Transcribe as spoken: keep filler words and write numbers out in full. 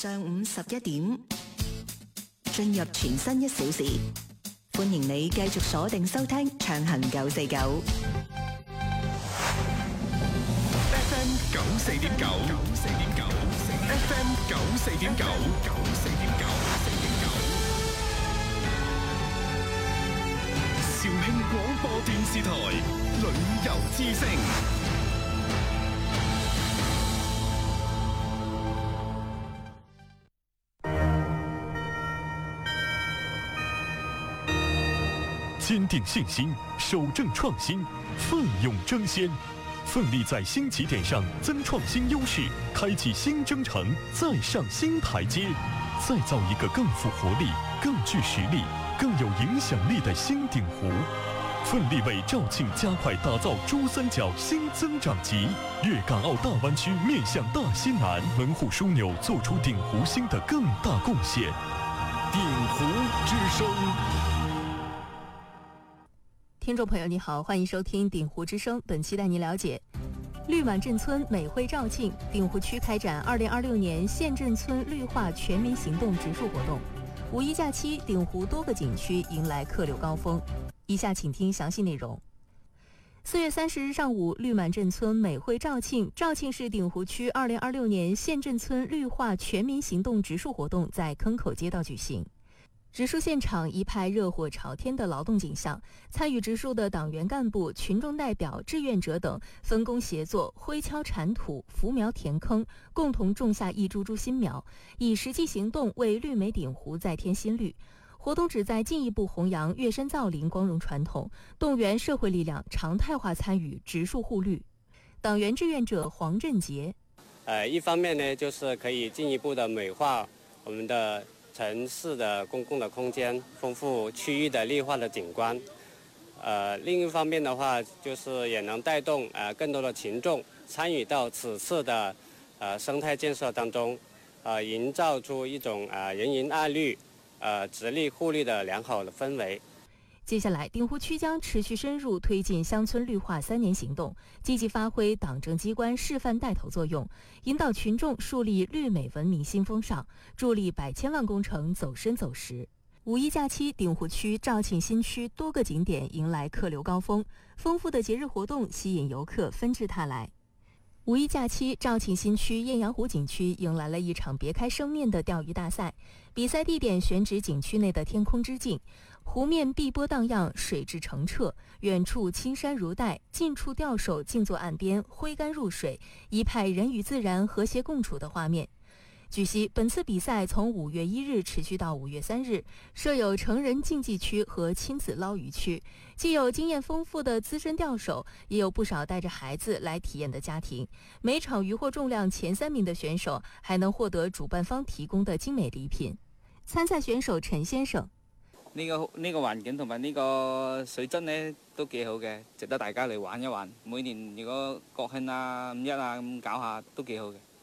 上午十一點，進入全新一小時，歡迎你繼續鎖定收聽暢行九四九 F M 九四點九，九四點九 F M 九四點九，九四點九，四點九。肇慶廣播電視台旅遊之聲。 坚定信心，守正创新，奋勇争先，奋力在新起点上增创新优势，开启新征程，再上新台阶，再造一个更富活力、更具实力、更有影响力的新鼎湖。奋力为肇庆加快打造珠三角新增长极，粤港澳大湾区面向大西南，门户枢纽做出鼎湖新的更大贡献。鼎湖之声。 听众朋友你好，欢迎收听鼎湖之声，本期带您了解绿满镇村美绘肇庆，鼎湖区开展二零二六年县镇村绿化全民行动植树活动。五一假期，鼎湖多个景区迎来客流高峰。以下请听详细内容。四月三十日上午，绿满镇村美绘肇庆，肇庆市鼎湖区二零二六年县镇村绿化全民行动植树活动在坑口街道举行。植树现场一派热火朝天的劳动景象，参与植树的党员干部、群众代表、志愿者等分工协作，挥锹铲土、扶苗填坑，共同种下一株株新苗，以实际行动为绿美鼎湖再添新绿。活动旨在进一步弘扬月山造林光荣传统，动员社会力量常态化参与植树护绿。党员志愿者黄振杰， 呃，一方面呢，就是可以进一步的美化我们的城市的公共的空间，丰富区域的绿化的景观。呃，另一方面的话，就是也能带动呃更多的群众参与到此次的呃生态建设当中，呃，营造出一种呃人云爱绿、呃直立互利的良好的氛围。 接下来，鼎湖区将持续深入推进乡村绿化三年行动，积极发挥党政机关示范带头作用，引导群众树立绿美文明新风尚，助力百千万工程走深走实。五一假期，鼎湖区肇庆新区多个景点迎来客流高峰，丰富的节日活动吸引游客纷至沓来。五一假期，肇庆新区艳阳湖景区迎来了一场别开生面的钓鱼大赛，比赛地点选址景区内的天空之镜，湖面碧波荡漾，水质澄澈，远处青山如黛，近处钓手静坐岸边，挥竿入水，一派人与自然和谐共处的画面。据悉，本次比赛从五月一日持续到五月三日，设有成人竞技区和亲子捞鱼区，既有经验丰富的资深钓手，也有不少带着孩子来体验的家庭。每场渔获重量前三名的选手还能获得主办方提供的精美礼品。参赛選手陳先生， 呢、這個呢、這個環境同埋呢個水質呢都幾好嘅，值得大家嚟玩一玩。每年如果國慶啊、五一啊咁搞下都幾好嘅。